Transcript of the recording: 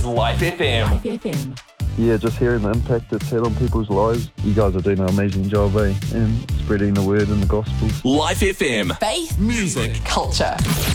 Life FM. Life FM. Yeah, just hearing the impact it's had on people's lives. You guys are doing an amazing job, And spreading the word and the gospel. Life FM. Faith, Music. culture.